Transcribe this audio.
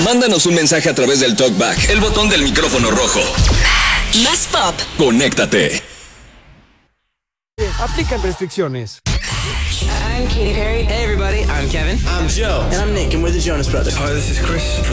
Mándanos un mensaje a través del TalkBack, el botón del micrófono rojo. Más pop. Conéctate. Aplican restricciones. I'm Katy Perry. Hey everybody, I'm Kevin. I'm Joe. And I'm Nick, and we're the Jonas Brothers. Hi, this is Chris from